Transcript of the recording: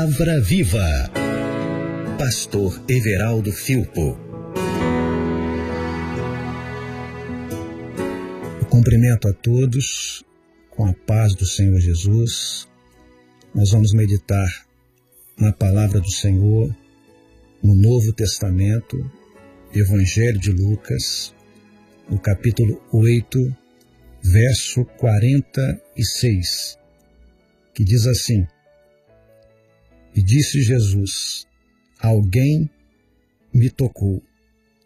Palavra Viva. Pastor Everaldo Filpo. Eu cumprimento a todos com a paz do Senhor Jesus. Nós vamos meditar na palavra do Senhor, no Novo Testamento, Evangelho de Lucas, no capítulo 8, verso 46, que diz assim: E disse Jesus: Alguém me tocou,